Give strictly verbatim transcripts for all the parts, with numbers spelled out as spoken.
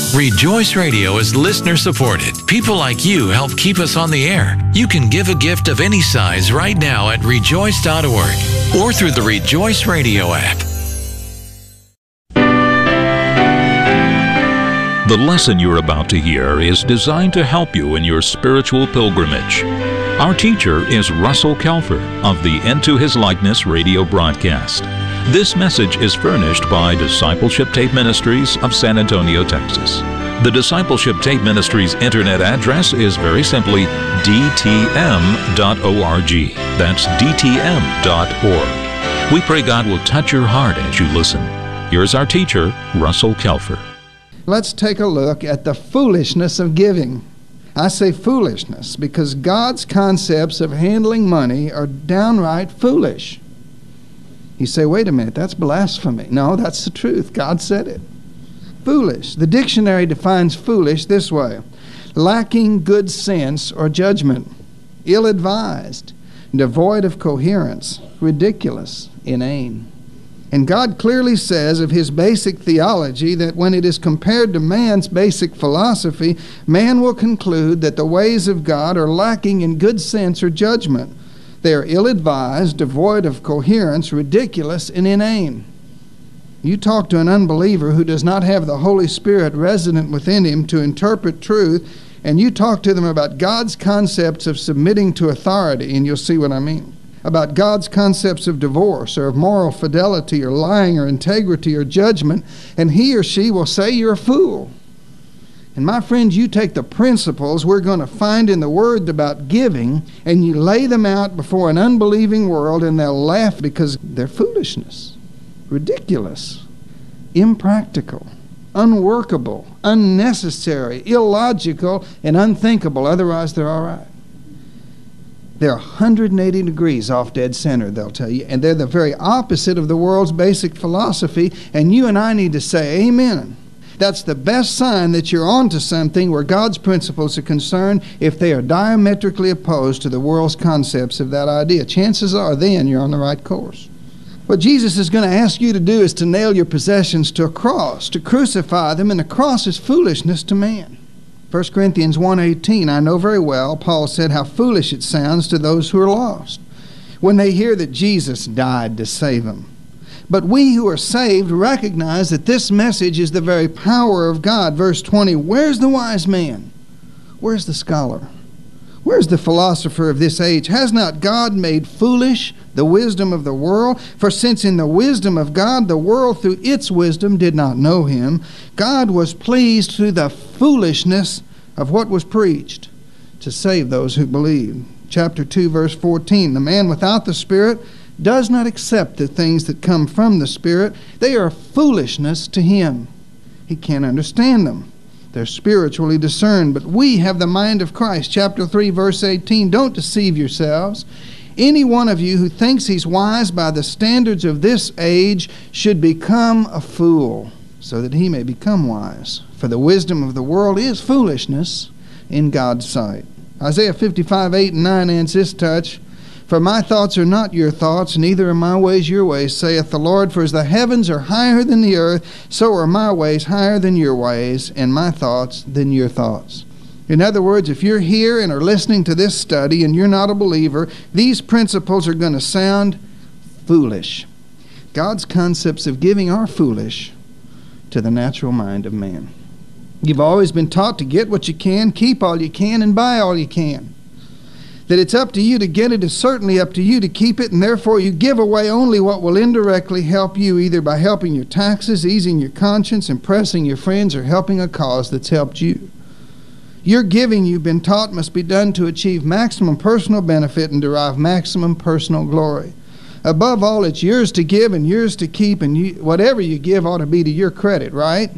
Rejoice Radio is listener supported. People like you help keep us on the air. You can give a gift of any size right now at rejoice dot org or through the Rejoice Radio app. The lesson you're about to hear is designed to help you in your spiritual pilgrimage. Our teacher is Russell Kelfer of the Into His Likeness radio broadcast. This message is furnished by Discipleship Tape Ministries of San Antonio, Texas. The Discipleship Tape Ministries internet address is very simply d t m dot org. That's d t m dot org. We pray God will touch your heart as you listen. Here's our teacher, Russell Kelfer. Let's take a look at the foolishness of giving. I say foolishness because God's concepts of handling money are downright foolish. You say, wait a minute, that's blasphemy. No, that's the truth. God said it. Foolish. The dictionary defines foolish this way: lacking good sense or judgment, ill-advised, devoid of coherence, ridiculous, inane. And God clearly says of His basic theology that when it is compared to man's basic philosophy, man will conclude that the ways of God are lacking in good sense or judgment. They are ill-advised, devoid of coherence, ridiculous, and inane. You talk to an unbeliever who does not have the Holy Spirit resident within him to interpret truth, and you talk to them about God's concepts of submitting to authority, and you'll see what I mean. About God's concepts of divorce or of moral fidelity or lying or integrity or judgment, and he or she will say you're a fool. And my friends, you take the principles we're going to find in the Word about giving, and you lay them out before an unbelieving world, and they'll laugh because they're foolishness, ridiculous, impractical, unworkable, unnecessary, illogical, and unthinkable. Otherwise, they're all right. They're one hundred eighty degrees off dead center, they'll tell you, and they're the very opposite of the world's basic philosophy, and you and I need to say amen. That's the best sign that you're on to something where God's principles are concerned, if they are diametrically opposed to the world's concepts of that idea. Chances are then you're on the right course. What Jesus is going to ask you to do is to nail your possessions to a cross, to crucify them, and the cross is foolishness to man. First Corinthians one eighteen, I know very well, Paul said how foolish it sounds to those who are lost when they hear that Jesus died to save them. But we who are saved recognize that this message is the very power of God. Verse twenty, where's the wise man? Where's the scholar? Where's the philosopher of this age? Has not God made foolish the wisdom of the world? For since in the wisdom of God the world through its wisdom did not know him, God was pleased through the foolishness of what was preached to save those who believe. Chapter two, verse fourteen, the man without the Spirit does not accept the things that come from the Spirit. They are foolishness to him. He can't understand them. They're spiritually discerned. But we have the mind of Christ. Chapter three, verse eighteen, don't deceive yourselves. Any one of you who thinks he's wise by the standards of this age should become a fool, so that he may become wise. For the wisdom of the world is foolishness in God's sight. Isaiah fifty-five, eight and nine adds this touch. For my thoughts are not your thoughts, neither are my ways your ways, saith the Lord. For as the heavens are higher than the earth, so are my ways higher than your ways, and my thoughts than your thoughts. In other words, if you're here and are listening to this study and you're not a believer, these principles are going to sound foolish. God's concepts of giving are foolish to the natural mind of man. You've always been taught to get what you can, keep all you can, and buy all you can. That it's up to you to get it is certainly up to you to keep it, and therefore you give away only what will indirectly help you, either by helping your taxes, easing your conscience, impressing your friends, or helping a cause that's helped you. Your giving, you've been taught, must be done to achieve maximum personal benefit and derive maximum personal glory. Above all, it's yours to give and yours to keep, and you, whatever you give ought to be to your credit, right?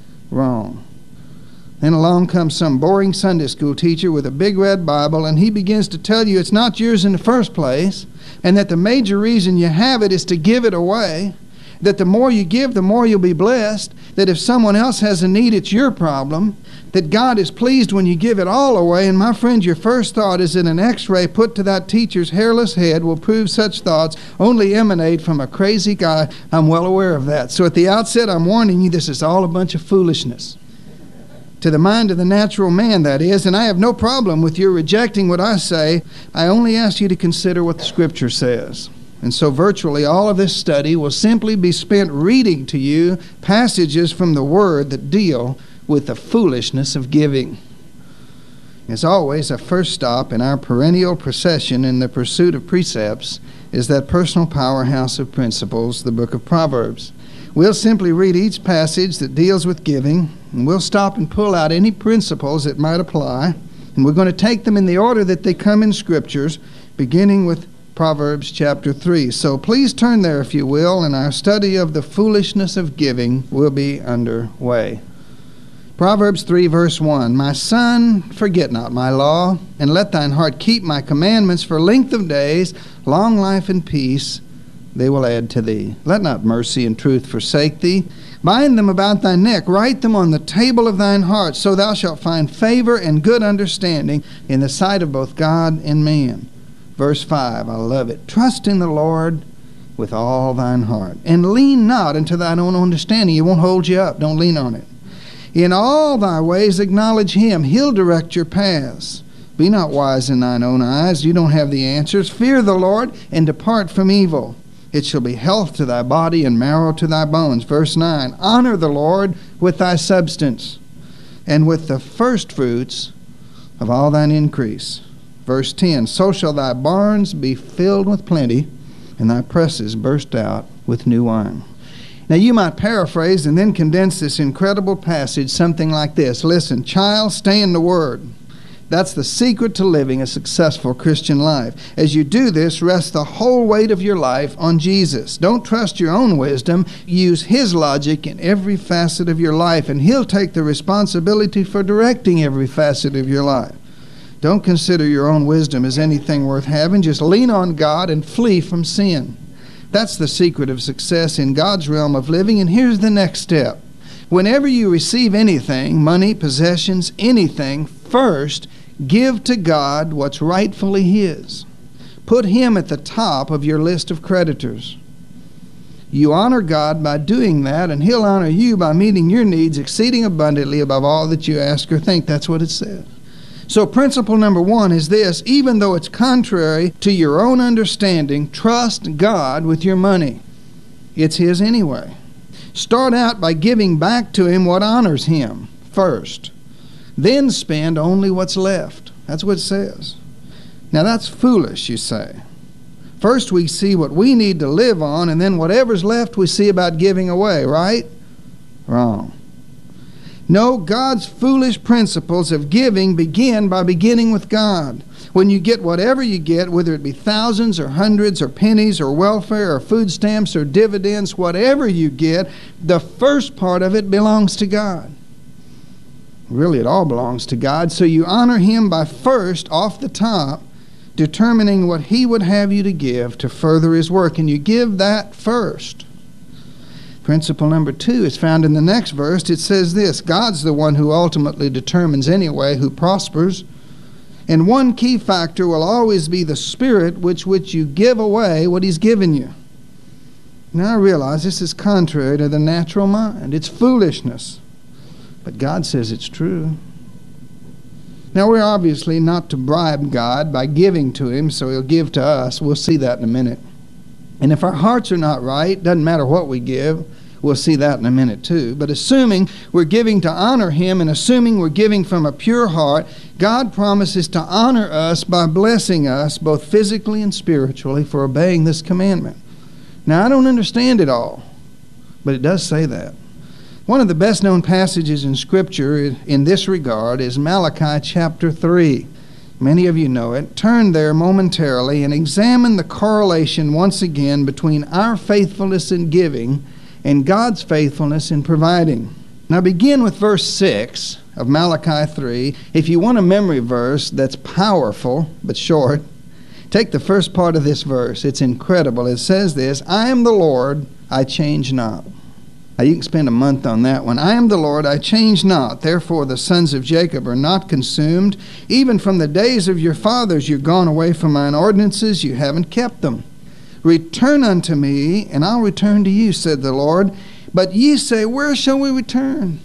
Wrong. Then along comes some boring Sunday school teacher with a big red Bible, and he begins to tell you it's not yours in the first place, and that the major reason you have it is to give it away, that the more you give, the more you'll be blessed, that if someone else has a need, it's your problem, that God is pleased when you give it all away. And my friend, your first thought is that an x-ray put to that teacher's hairless head will prove such thoughts only emanate from a crazy guy. I'm well aware of that. So at the outset, I'm warning you, this is all a bunch of foolishness. To the mind of the natural man, that is, and I have no problem with your rejecting what I say. I only ask you to consider what the Scripture says. And so virtually all of this study will simply be spent reading to you passages from the Word that deal with the foolishness of giving. As always, a first stop in our perennial procession in the pursuit of precepts is that personal powerhouse of principles, the book of Proverbs. We'll simply read each passage that deals with giving, and we'll stop and pull out any principles that might apply, and we're going to take them in the order that they come in Scriptures, beginning with Proverbs chapter three. So please turn there, if you will, and our study of the foolishness of giving will be underway. Proverbs three, verse one, My son, forget not my law, and let thine heart keep my commandments, for length of days, long life and peace, they will add to thee. Let not mercy and truth forsake thee. Bind them about thy neck, write them on the table of thine heart, so thou shalt find favor and good understanding in the sight of both God and man. Verse five, I love it. Trust in the Lord with all thine heart, and lean not unto thine own understanding. It won't hold you up. Don't lean on it. In all thy ways acknowledge him. He'll direct your paths. Be not wise in thine own eyes. You don't have the answers. Fear the Lord and depart from evil. It shall be health to thy body and marrow to thy bones. Verse nine, honor the Lord with thy substance, and with the firstfruits of all thine increase. Verse ten, so shall thy barns be filled with plenty, and thy presses burst out with new wine. Now you might paraphrase and then condense this incredible passage something like this. Listen, child, stay in the Word. That's the secret to living a successful Christian life. As you do this, rest the whole weight of your life on Jesus. Don't trust your own wisdom. Use His logic in every facet of your life, and He'll take the responsibility for directing every facet of your life. Don't consider your own wisdom as anything worth having. Just lean on God and flee from sin. That's the secret of success in God's realm of living, and here's the next step. Whenever you receive anything, money, possessions, anything, first, give to God what's rightfully His. Put Him at the top of your list of creditors. You honor God by doing that, and He'll honor you by meeting your needs exceeding abundantly above all that you ask or think. That's what it says. So principle number one is this: even though it's contrary to your own understanding, trust God with your money. It's His anyway. Start out by giving back to Him what honors Him first. Then spend only what's left. That's what it says. Now that's foolish, you say. First we see what we need to live on, and then whatever's left we see about giving away, right? Wrong. No, God's foolish principles of giving begin by beginning with God. When you get whatever you get, whether it be thousands or hundreds or pennies or welfare or food stamps or dividends, whatever you get, the first part of it belongs to God. Really, it all belongs to God. So you honor Him by first, off the top, determining what He would have you to give to further His work. And you give that first. Principle number two is found in the next verse. It says this: God's the one who ultimately determines anyway who prospers. And one key factor will always be the spirit which which you give away what He's given you. Now I realize this is contrary to the natural mind. It's foolishness. But God says it's true. Now we're obviously not to bribe God by giving to Him so He'll give to us. We'll see that in a minute. And if our hearts are not right, doesn't matter what we give, we'll see that in a minute too. But assuming we're giving to honor Him and assuming we're giving from a pure heart, God promises to honor us by blessing us both physically and spiritually for obeying this commandment. Now I don't understand it all, but it does say that. One of the best known passages in Scripture in this regard is Malachi chapter three. Many of you know it. Turn there momentarily and examine the correlation once again between our faithfulness in giving and God's faithfulness in providing. Now begin with verse six of Malachi three. If you want a memory verse that's powerful but short, take the first part of this verse. It's incredible. It says this: I am the Lord, I change not. Now you can spend a month on that one. I am the Lord, I change not. Therefore the sons of Jacob are not consumed. Even from the days of your fathers you're gone away from mine ordinances, you haven't kept them. Return unto me, and I'll return to you, said the Lord. But ye say, where shall we return?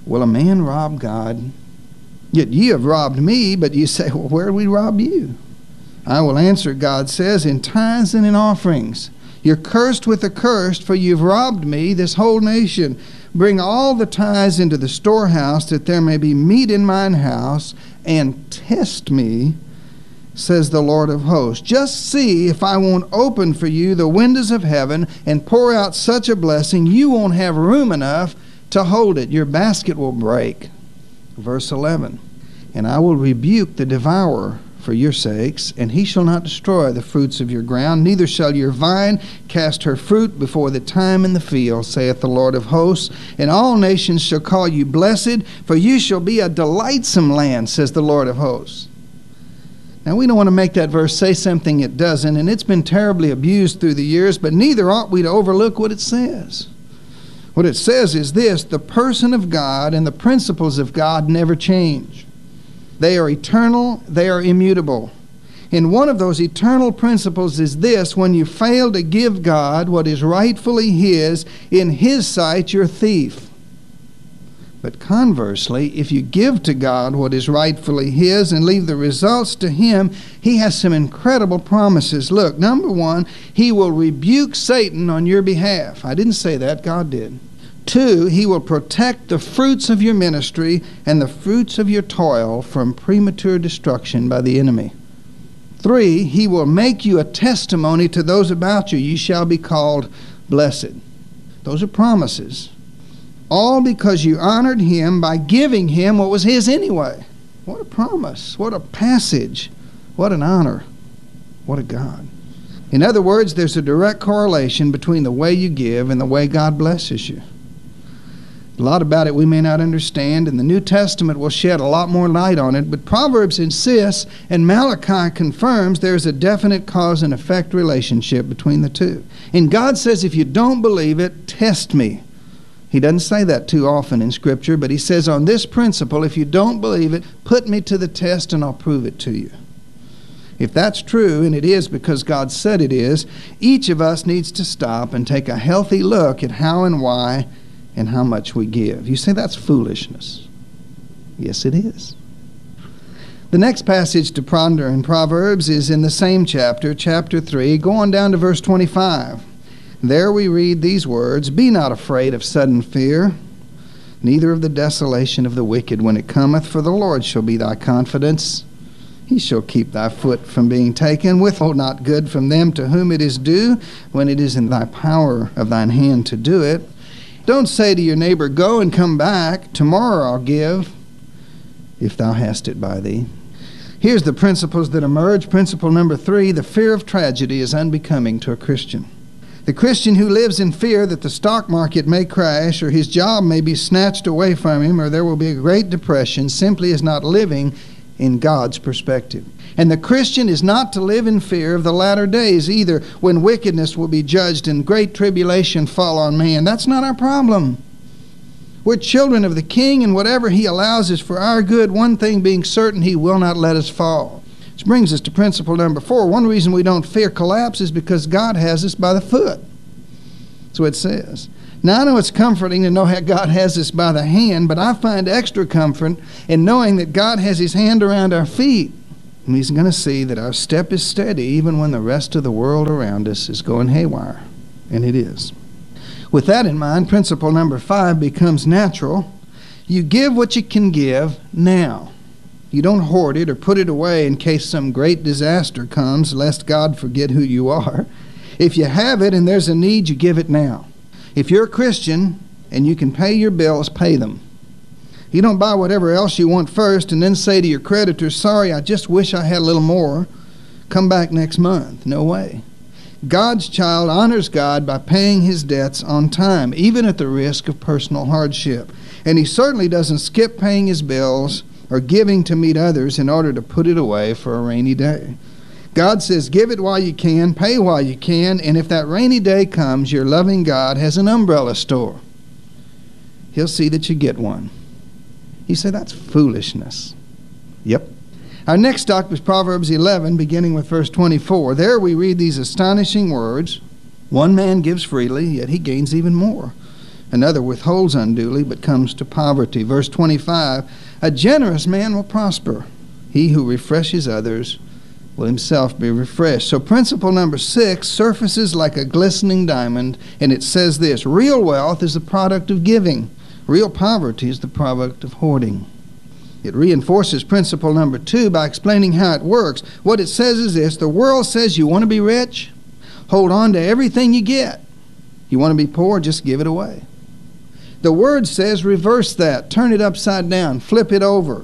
Will a man rob God? Yet ye have robbed me, but you say, well, where did we rob you? I will answer, God says, in tithes and in offerings. You're cursed with the cursed, for you've robbed me, this whole nation. Bring all the tithes into the storehouse, that there may be meat in mine house, and test me, says the Lord of hosts. Just see if I won't open for you the windows of heaven and pour out such a blessing, you won't have room enough to hold it. Your basket will break. Verse eleven, and I will rebuke the devourer for your sakes, and he shall not destroy the fruits of your ground, neither shall your vine cast her fruit before the time in the field, saith the Lord of hosts. And all nations shall call you blessed, for you shall be a delightsome land, says the Lord of hosts. Now, we don't want to make that verse say something it doesn't, and it's been terribly abused through the years, but neither ought we to overlook what it says. What it says is this: the person of God and the principles of God never change. They are eternal, they are immutable. And one of those eternal principles is this: when you fail to give God what is rightfully His, in His sight you're a thief. But conversely, if you give to God what is rightfully His and leave the results to Him, He has some incredible promises. Look, number one, He will rebuke Satan on your behalf. I didn't say that, God did. Two, He will protect the fruits of your ministry and the fruits of your toil from premature destruction by the enemy. Three, He will make you a testimony to those about you. You shall be called blessed. Those are promises. All because you honored Him by giving Him what was His anyway. What a promise. What a passage. What an honor. What a God. In other words, there's a direct correlation between the way you give and the way God blesses you. A lot about it we may not understand, and the New Testament will shed a lot more light on it, but Proverbs insists, and Malachi confirms, there's a definite cause and effect relationship between the two. And God says, if you don't believe it, test me. He doesn't say that too often in Scripture, but He says, on this principle, if you don't believe it, put me to the test and I'll prove it to you. If that's true, and it is because God said it is, each of us needs to stop and take a healthy look at how and why and how much we give. You say that's foolishness. Yes, it is. The next passage to ponder in Proverbs is in the same chapter, chapter three, go on down to verse twenty-five. There we read these words: Be not afraid of sudden fear, neither of the desolation of the wicked when it cometh, for the Lord shall be thy confidence. He shall keep thy foot from being taken. Withhold not good from them to whom it is due, when it is in thy power of thine hand to do it. Don't say to your neighbor, go and come back, tomorrow I'll give, if thou hast it by thee. Here's the principles that emerge. Principle number three: the fear of tragedy is unbecoming to a Christian. The Christian who lives in fear that the stock market may crash, or his job may be snatched away from him, or there will be a great depression, simply is not living in God's perspective. And the Christian is not to live in fear of the latter days either, when wickedness will be judged and great tribulation fall on man. That's not our problem. We're children of the King, and whatever He allows is for our good, one thing being certain: He will not let us fall. This brings us to principle number four. One reason we don't fear collapse is because God has us by the foot. That's what it says. Now, I know it's comforting to know how God has us by the hand, but I find extra comfort in knowing that God has His hand around our feet. And He's going to see that our step is steady even when the rest of the world around us is going haywire. And it is. With that in mind, principle number five becomes natural. You give what you can give now. You don't hoard it or put it away in case some great disaster comes, lest God forget who you are. If you have it and there's a need, you give it now. If you're a Christian and you can pay your bills, pay them. You don't buy whatever else you want first and then say to your creditors, sorry, I just wish I had a little more. Come back next month. No way. God's child honors God by paying his debts on time, even at the risk of personal hardship. And he certainly doesn't skip paying his bills or giving to meet others in order to put it away for a rainy day. God says, give it while you can, pay while you can, and if that rainy day comes, your loving God has an umbrella store. He'll see that you get one. You say, that's foolishness. Yep. Our next stop is Proverbs eleven, beginning with verse twenty-four. There we read these astonishing words: One man gives freely, yet he gains even more. Another withholds unduly, but comes to poverty. Verse twenty-five, a generous man will prosper. He who refreshes others will himself be refreshed. So principle number six surfaces like a glistening diamond, and it says this: real wealth is the product of giving. Real poverty is the product of hoarding. It reinforces principle number two by explaining how it works. What it says is this: the world says you want to be rich, hold on to everything you get. You want to be poor, just give it away. The Word says reverse that, turn it upside down, flip it over.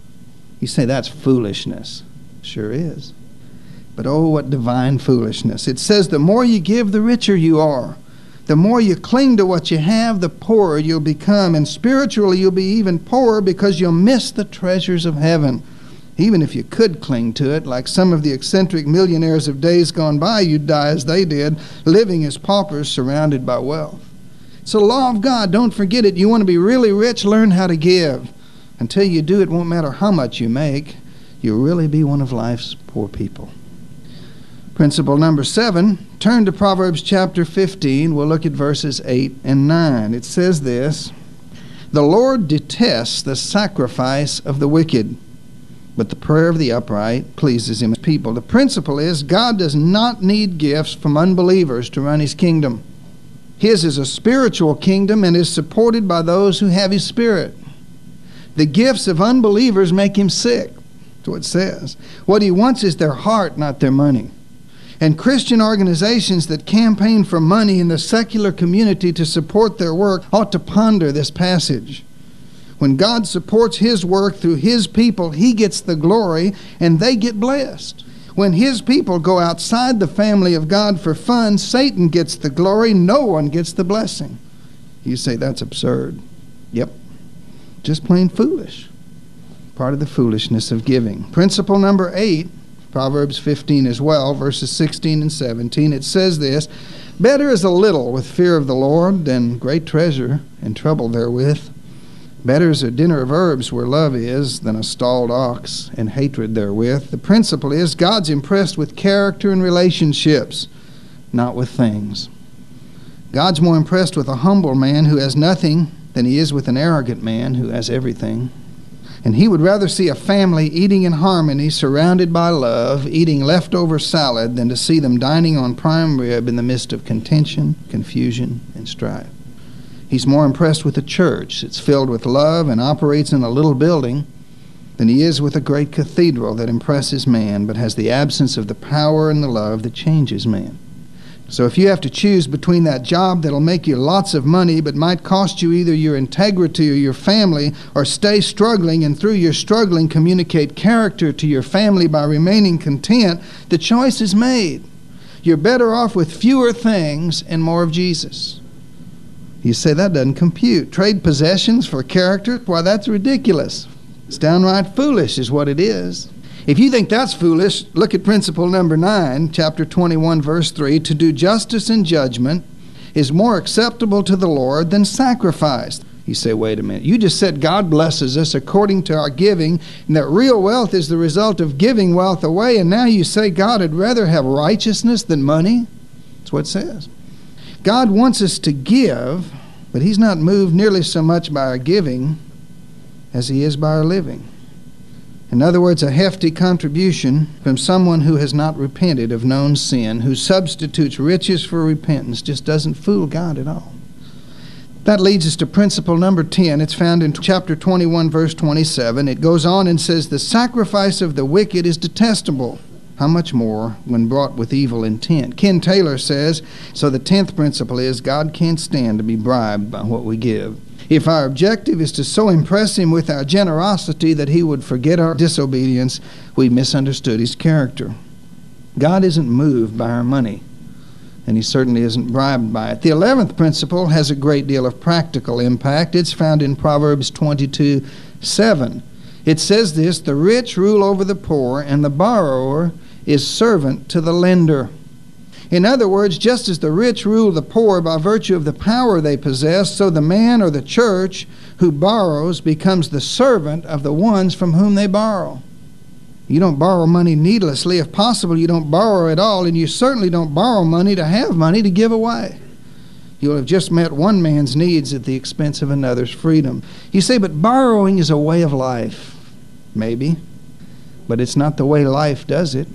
You say that's foolishness. Sure is. But oh, what divine foolishness. It says the more you give, the richer you are. The more you cling to what you have, the poorer you'll become. And spiritually, you'll be even poorer because you'll miss the treasures of heaven. Even if you could cling to it, like some of the eccentric millionaires of days gone by, you'd die as they did, living as paupers surrounded by wealth. It's the law of God. Don't forget it. You want to be really rich? Learn how to give. Until you do, it won't matter how much you make. You'll really be one of life's poor people. Principle number seven, turn to Proverbs chapter fifteen. We'll look at verses eight and nine. It says this: the Lord detests the sacrifice of the wicked, but the prayer of the upright pleases him. People, the principle is God does not need gifts from unbelievers to run his kingdom. His is a spiritual kingdom and is supported by those who have his Spirit. The gifts of unbelievers make him sick. That's what it says. What he wants is their heart, not their money. And Christian organizations that campaign for money in the secular community to support their work ought to ponder this passage. When God supports his work through his people, he gets the glory and they get blessed. When his people go outside the family of God for fun, Satan gets the glory, no one gets the blessing. You say that's absurd. Yep. Just plain foolish. Part of the foolishness of giving. Principle number eight, Proverbs fifteen as well, verses sixteen and seventeen. It says this: better is a little with fear of the Lord than great treasure and trouble therewith. Better is a dinner of herbs where love is than a stalled ox and hatred therewith. The principle is God's impressed with character and relationships, not with things. God's more impressed with a humble man who has nothing than he is with an arrogant man who has everything. And he would rather see a family eating in harmony, surrounded by love, eating leftover salad, than to see them dining on prime rib in the midst of contention, confusion, and strife. He's more impressed with a church that's filled with love and operates in a little building than he is with a great cathedral that impresses man but has the absence of the power and the love that changes man. So if you have to choose between that job that'll make you lots of money but might cost you either your integrity or your family, or stay struggling and through your struggling communicate character to your family by remaining content, the choice is made. You're better off with fewer things and more of Jesus. You say that doesn't compute. Trade possessions for character? Why, that's ridiculous. It's downright foolish is what it is. If you think that's foolish, look at principle number nine, chapter twenty-one, verse three. To do justice and judgment is more acceptable to the Lord than sacrifice. You say, wait a minute. You just said God blesses us according to our giving, and that real wealth is the result of giving wealth away, and now you say God would rather have righteousness than money? That's what it says. God wants us to give, but he's not moved nearly so much by our giving as he is by our living. In other words, a hefty contribution from someone who has not repented of known sin, who substitutes riches for repentance, just doesn't fool God at all. That leads us to principle number ten. It's found in chapter twenty-one, verse twenty-seven. It goes on and says, the sacrifice of the wicked is detestable. How much more when brought with evil intent? Ken Taylor says, so the tenth principle is God can't stand to be bribed by what we give. If our objective is to so impress him with our generosity that he would forget our disobedience, we misunderstood his character. God isn't moved by our money, and he certainly isn't bribed by it. The eleventh principle has a great deal of practical impact. It's found in Proverbs twenty-two, seven. It says this: the rich rule over the poor, and the borrower is servant to the lender. In other words, just as the rich rule the poor by virtue of the power they possess, so the man or the church who borrows becomes the servant of the ones from whom they borrow. You don't borrow money needlessly. If possible, you don't borrow at all, and you certainly don't borrow money to have money to give away. You'll have just met one man's needs at the expense of another's freedom. You say, but borrowing is a way of life. Maybe. But it's not the way life does it.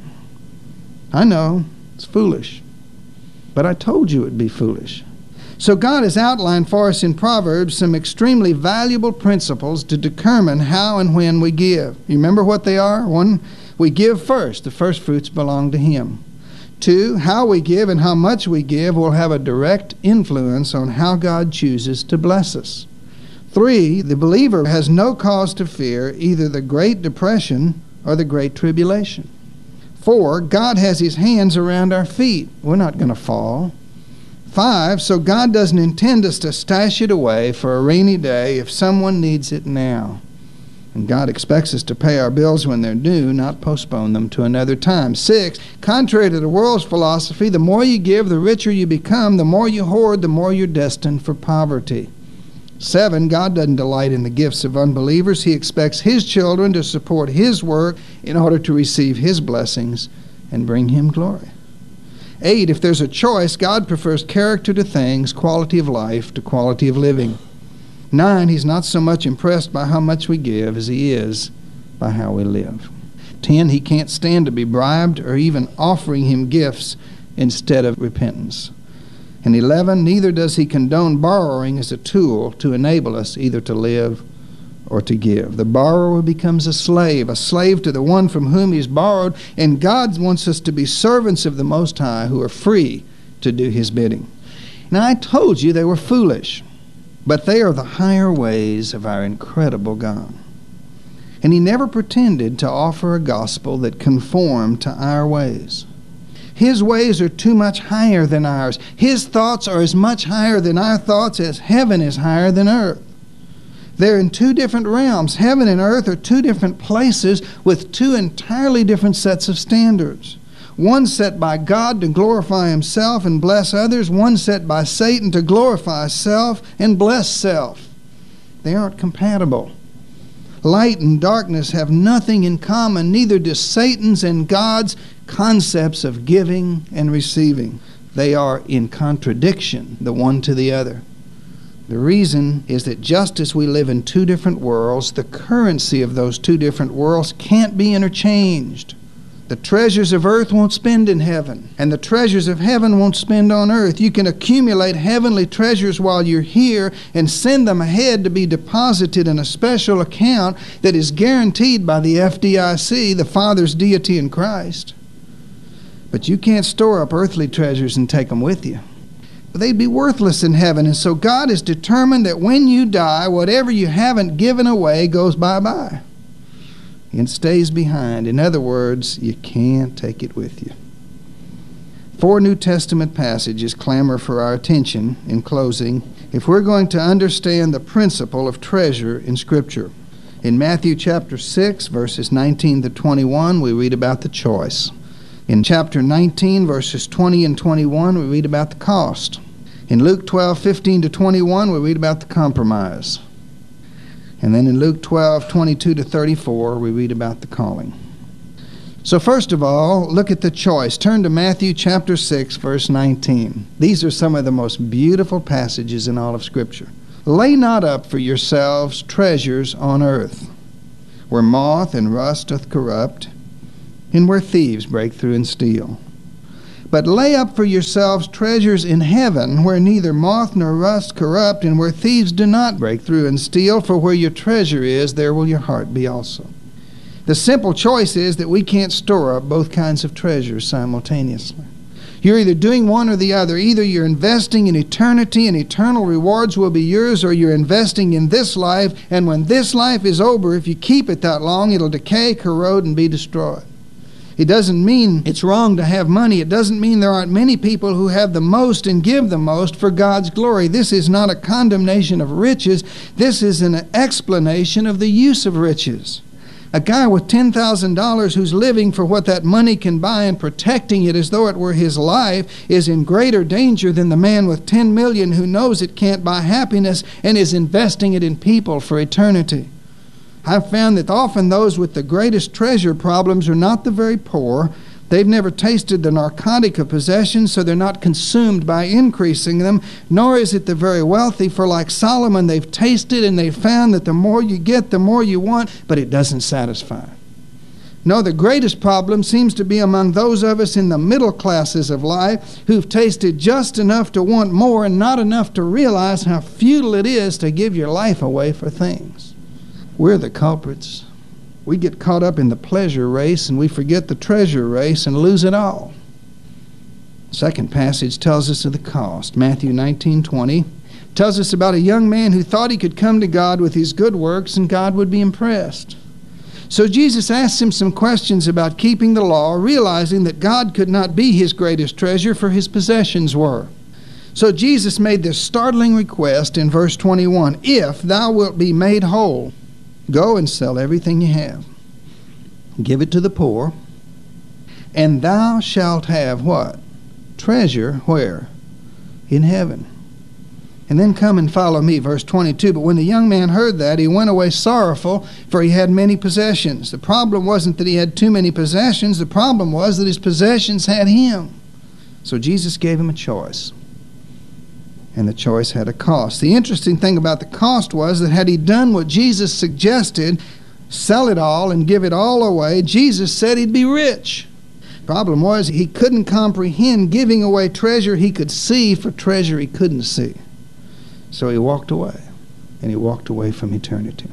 I know. It's foolish. But I told you it'd be foolish. So God has outlined for us in Proverbs some extremely valuable principles to determine how and when we give. You remember what they are? One, we give first. The first fruits belong to Him. Two, how we give and how much we give will have a direct influence on how God chooses to bless us. Three, the believer has no cause to fear either the Great Depression or the Great Tribulation. Four, God has His hands around our feet. We're not going to fall. Five, so God doesn't intend us to stash it away for a rainy day if someone needs it now. And God expects us to pay our bills when they're due, not postpone them to another time. Six, contrary to the world's philosophy, the more you give, the richer you become. The more you hoard, the more you're destined for poverty. Seven, God doesn't delight in the gifts of unbelievers. He expects His children to support His work in order to receive His blessings and bring Him glory. Eight, if there's a choice, God prefers character to things, quality of life to quality of living. Nine, He's not so much impressed by how much we give as He is by how we live. Ten, He can't stand to be bribed or even offering Him gifts instead of repentance. And eleven, neither does He condone borrowing as a tool to enable us either to live or to give. The borrower becomes a slave, a slave to the one from whom he's borrowed, and God wants us to be servants of the Most High who are free to do His bidding. Now, I told you they were foolish, but they are the higher ways of our incredible God. And He never pretended to offer a gospel that conformed to our ways. His ways are too much higher than ours. His thoughts are as much higher than our thoughts as heaven is higher than earth. They're in two different realms. Heaven and earth are two different places with two entirely different sets of standards. One set by God to glorify Himself and bless others. One set by Satan to glorify self and bless self. They aren't compatible. Light and darkness have nothing in common. Neither do Satan's and God's concepts of giving and receiving. They are in contradiction, the one to the other. The reason is that just as we live in two different worlds, the currency of those two different worlds can't be interchanged. The treasures of earth won't spend in heaven, and the treasures of heaven won't spend on earth. You can accumulate heavenly treasures while you're here and send them ahead to be deposited in a special account that is guaranteed by the F D I C, the Father's deity in Christ. But you can't store up earthly treasures and take them with you. They'd be worthless in heaven, and so God is determined that when you die, whatever you haven't given away goes bye-bye. It stays behind. In other words, you can't take it with you. Four New Testament passages clamor for our attention in closing if we're going to understand the principle of treasure in Scripture. In Matthew chapter six, verses nineteen to twenty-one, we read about the choice. In chapter nineteen, verses twenty and twenty-one, we read about the cost. In Luke twelve, fifteen to twenty-one, we read about the compromise. And then in Luke twelve, twenty-two to thirty-four, we read about the calling. So first of all, look at the choice. Turn to Matthew chapter six, verse nineteen. These are some of the most beautiful passages in all of Scripture. Lay not up for yourselves treasures on earth, where moth and rust doth corrupt, and where thieves break through and steal. But lay up for yourselves treasures in heaven, where neither moth nor rust corrupt, and where thieves do not break through and steal. For where your treasure is, there will your heart be also. The simple choice is that we can't store up both kinds of treasures simultaneously. You're either doing one or the other. Either you're investing in eternity and eternal rewards will be yours, or you're investing in this life, and when this life is over, if you keep it that long, it'll decay, corrode, and be destroyed. It doesn't mean it's wrong to have money. It doesn't mean there aren't many people who have the most and give the most for God's glory. This is not a condemnation of riches. This is an explanation of the use of riches. A guy with ten thousand dollars who's living for what that money can buy and protecting it as though it were his life is in greater danger than the man with ten million dollars who knows it can't buy happiness and is investing it in people for eternity. I've found that often those with the greatest treasure problems are not the very poor. They They've never tasted the narcotic of possession, so they're not consumed by increasing them, nor is it the very wealthy, for like Solomon, they've tasted and they've found that the more you get, the more you want, but it doesn't satisfy. No, the greatest problem seems to be among those of us in the middle classes of life who've tasted just enough to want more and not enough to realize how futile it is to give your life away for things. We're the culprits. We get caught up in the pleasure race and we forget the treasure race and lose it all. The second passage tells us of the cost. Matthew nineteen twenty tells us about a young man who thought he could come to God with his good works and God would be impressed. So Jesus asked him some questions about keeping the law, realizing that God could not be his greatest treasure, for his possessions were. So Jesus made this startling request in verse twenty-one, "If thou wilt be made whole, go and sell everything you have. Give it to the poor, and thou shalt have" what? Treasure where? In heaven. And then come and follow me, verse twenty-two. But when the young man heard that, he went away sorrowful, for he had many possessions. The problem wasn't that he had too many possessions. The problem was that his possessions had him. So Jesus gave him a choice. And the choice had a cost. The interesting thing about the cost was that had he done what Jesus suggested, sell it all and give it all away, Jesus said he'd be rich. Problem was he couldn't comprehend giving away treasure he could see for treasure he couldn't see. So he walked away, and he walked away from eternity.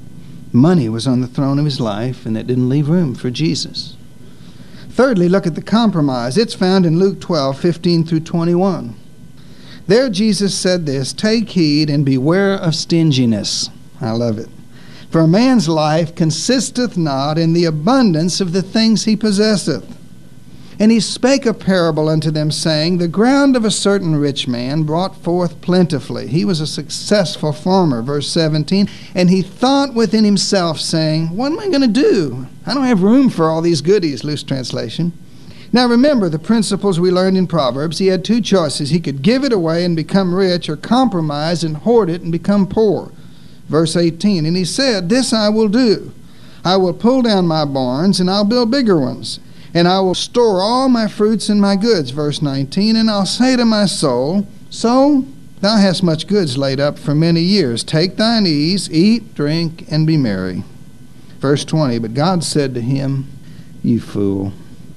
Money was on the throne of his life, and it didn't leave room for Jesus. Thirdly, look at the compromise. It's found in Luke twelve, fifteen through twenty-one. There Jesus said this, "Take heed and beware of stinginess." I love it. "For a man's life consisteth not in the abundance of the things he possesseth. And he spake a parable unto them, saying, The ground of a certain rich man brought forth plentifully. He was a successful farmer," verse seventeen, "and he thought within himself, saying, What am I going to do? I don't have room for all these goodies," loose translation. Now remember the principles we learned in Proverbs. He had two choices. He could give it away and become rich, or compromise and hoard it and become poor. Verse eighteen, "And he said, This I will do. I will pull down my barns, and I'll build bigger ones. And I will store all my fruits and my goods." Verse nineteen, "And I'll say to my soul, Soul, thou hast much goods laid up for many years. Take thine ease, eat, drink, and be merry." Verse twenty, "But God said to him, You fool,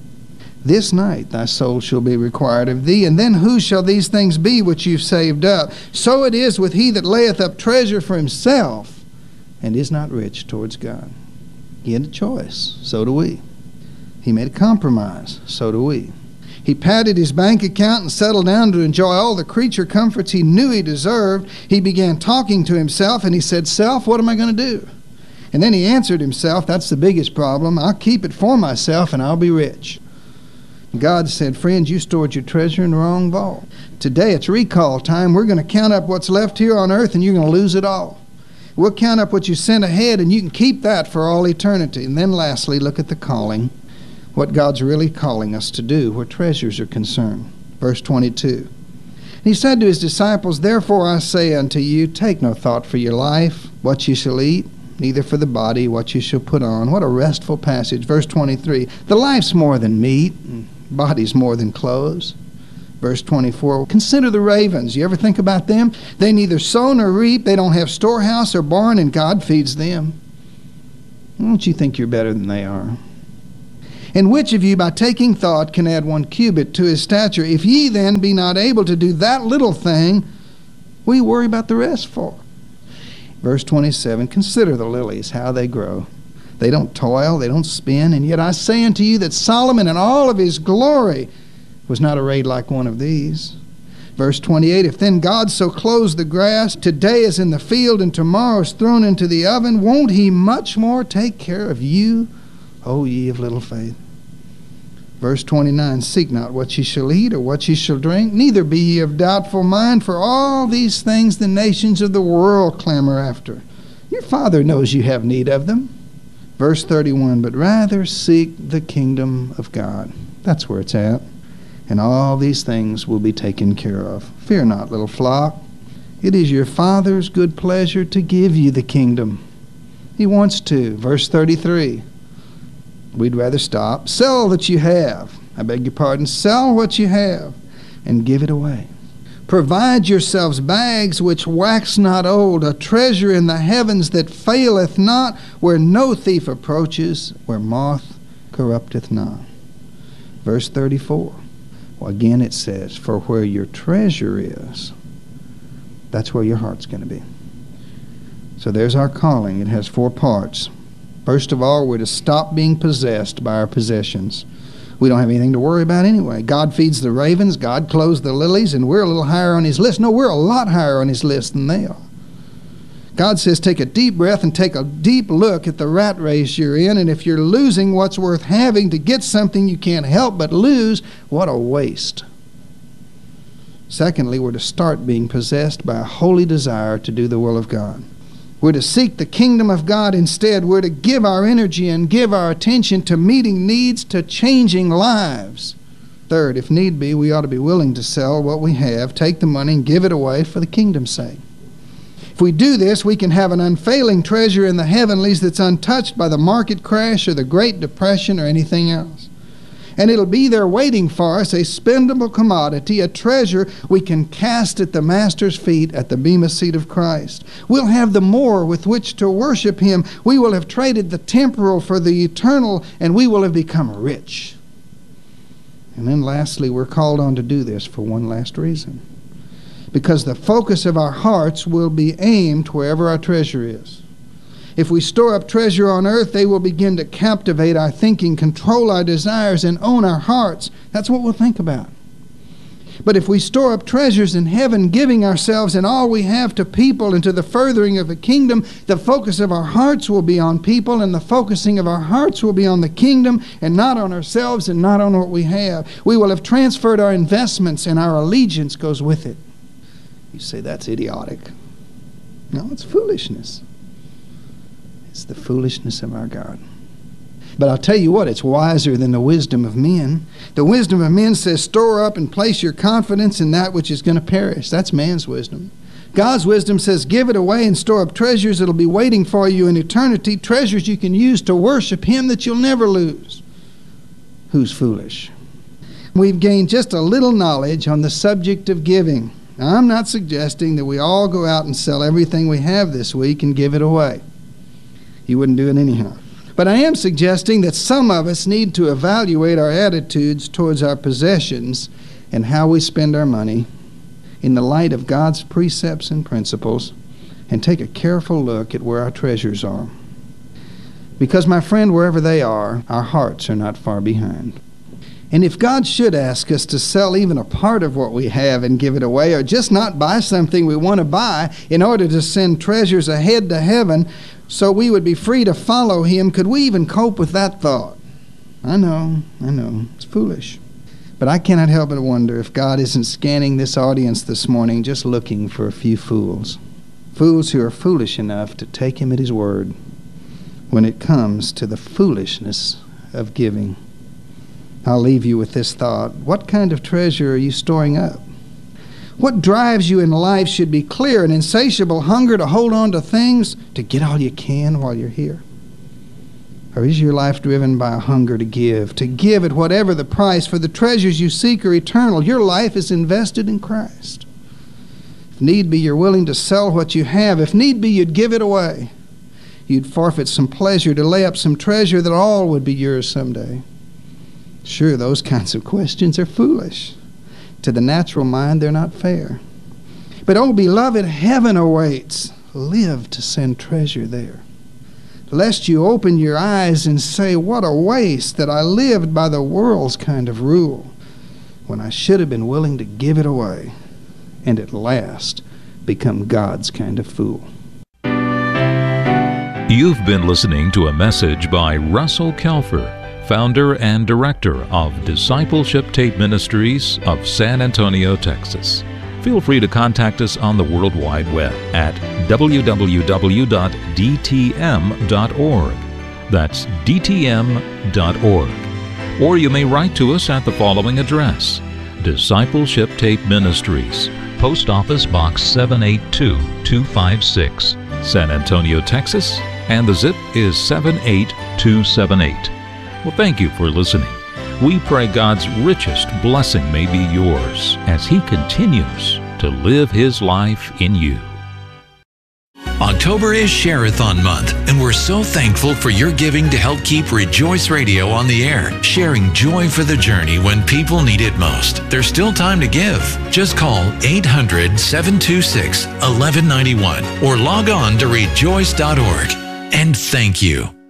this night thy soul shall be required of thee, and then whose shall these things be which you've saved up? So it is with he that layeth up treasure for himself, and is not rich towards God." He had a choice. So do we. He made a compromise. So do we. He padded his bank account and settled down to enjoy all the creature comforts he knew he deserved. He began talking to himself, and he said, "Self, what am I going to do?" And then he answered himself, "That's the biggest problem. I'll keep it for myself, and I'll be rich." God said, "Friends, you stored your treasure in the wrong vault. Today it's recall time. We're going to count up what's left here on earth, and you're going to lose it all. We'll count up what you sent ahead, and you can keep that for all eternity." And then lastly, look at the calling. What God's really calling us to do where treasures are concerned. Verse twenty-two. He said to his disciples, "Therefore I say unto you, take no thought for your life, what you shall eat, neither for the body, what you shall put on." What a restful passage. Verse twenty-three. "The life's more than meat, and body's more than clothes." Verse twenty-four. "Consider the ravens." You ever think about them? "They neither sow nor reap. They don't have storehouse or barn, and God feeds them. Don't you think you're better than they are? And which of you by taking thought can add one cubit to his stature? If ye then be not able to do that little thing, what do you worry about the rest for?" Verse twenty-seven, "Consider the lilies, how they grow. They don't toil, they don't spin, and yet I say unto you that Solomon in all of his glory was not arrayed like one of these." Verse twenty-eight, "If then God so clothes the grass, today is in the field, and tomorrow is thrown into the oven, won't he much more take care of you, O ye of little faith?" Verse twenty-nine, "Seek not what ye shall eat or what ye shall drink, neither be ye of doubtful mind, for all these things the nations of the world clamor after. Your Father knows you have need of them." Verse thirty-one, "But rather seek the kingdom of God." That's where it's at. "And all these things will be taken care of. Fear not, little flock. It is your Father's good pleasure to give you the kingdom." He wants to. Verse thirty-three, We'd rather stop. Sell that you have. I beg your pardon. Sell what you have and give it away. Provide yourselves bags which wax not old, a treasure in the heavens that faileth not, where no thief approaches, where moth corrupteth not. Verse thirty-four. Well, again it says, for where your treasure is, that's where your heart's going to be. So there's our calling. It has four parts. First of all, we're to stop being possessed by our possessions. We don't have anything to worry about anyway. God feeds the ravens, God clothes the lilies, and we're a little higher on His list. No, we're a lot higher on His list than they are. God says take a deep breath and take a deep look at the rat race you're in, and if you're losing what's worth having to get something you can't help but lose, what a waste. Secondly, we're to start being possessed by a holy desire to do the will of God. We're to seek the kingdom of God instead. We're to give our energy and give our attention to meeting needs, to changing lives. Third, if need be, we ought to be willing to sell what we have, take the money, and give it away for the kingdom's sake. If we do this, we can have an unfailing treasure in the heavenlies that's untouched by the market crash or the Great Depression or anything else. And it'll be there waiting for us, a spendable commodity, a treasure we can cast at the Master's feet at the bema seat of Christ. We'll have the more with which to worship Him. We will have traded the temporal for the eternal, and we will have become rich. And then lastly, we're called on to do this for one last reason. Because the focus of our hearts will be aimed wherever our treasure is. If we store up treasure on earth, they will begin to captivate our thinking, control our desires, and own our hearts. That's what we'll think about. But if we store up treasures in heaven, giving ourselves and all we have to people and to the furthering of the kingdom, the focus of our hearts will be on people, and the focusing of our hearts will be on the kingdom and not on ourselves and not on what we have. We will have transferred our investments, and our allegiance goes with it. You say that's idiotic. No, it's foolishness. It's the foolishness of our God. But I'll tell you what, it's wiser than the wisdom of men. The wisdom of men says, store up and place your confidence in that which is going to perish. That's man's wisdom. God's wisdom says, give it away and store up treasures that'll be waiting for you in eternity, treasures you can use to worship Him that you'll never lose. Who's foolish? We've gained just a little knowledge on the subject of giving. Now, I'm not suggesting that we all go out and sell everything we have this week and give it away. You wouldn't do it anyhow. But I am suggesting that some of us need to evaluate our attitudes towards our possessions and how we spend our money in the light of God's precepts and principles, and take a careful look at where our treasures are. Because, my friend, wherever they are, our hearts are not far behind. And if God should ask us to sell even a part of what we have and give it away, or just not buy something we want to buy in order to send treasures ahead to heaven so we would be free to follow Him, could we even cope with that thought? I know, I know, it's foolish. But I cannot help but wonder if God isn't scanning this audience this morning just looking for a few fools. Fools who are foolish enough to take Him at His word when it comes to the foolishness of giving. I'll leave you with this thought. What kind of treasure are you storing up? What drives you in life should be clear, an insatiable hunger to hold on to things, to get all you can while you're here. Or is your life driven by a hunger to give, to give at whatever the price, for the treasures you seek are eternal? Your life is invested in Christ. If need be, you're willing to sell what you have. If need be, you'd give it away. You'd forfeit some pleasure to lay up some treasure that all would be yours someday. Sure, those kinds of questions are foolish. To the natural mind, they're not fair. But, oh, beloved, heaven awaits. Live to send treasure there. Lest you open your eyes and say, what a waste that I lived by the world's kind of rule, when I should have been willing to give it away and at last become God's kind of fool. You've been listening to a message by Russell Kelfer, founder and director of Discipleship Tape Ministries of San Antonio, Texas. Feel free to contact us on the World Wide Web at w w w dot d t m dot org. That's d t m dot org. Or you may write to us at the following address: Discipleship Tape Ministries, Post Office Box seven eight two two five six, San Antonio, Texas, and the zip is seven eight two seven eight. Well, thank you for listening. We pray God's richest blessing may be yours as He continues to live His life in you. October is Share-a-thon month, and we're so thankful for your giving to help keep Rejoice Radio on the air, sharing joy for the journey when people need it most. There's still time to give. Just call eight hundred, seven two six, one one nine one or log on to rejoice dot org. And thank you.